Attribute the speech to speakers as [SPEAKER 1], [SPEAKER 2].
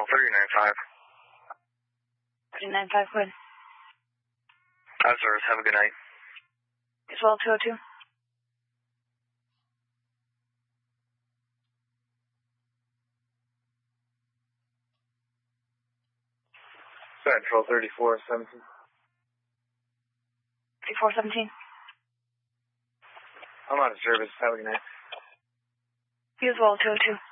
[SPEAKER 1] 39.5.
[SPEAKER 2] 39.5, good.
[SPEAKER 1] Service, have a good night.
[SPEAKER 2] As well, 202.
[SPEAKER 1] Central 3417.
[SPEAKER 2] 3417.
[SPEAKER 1] I'm on service, have a good night.
[SPEAKER 2] You as well, 202.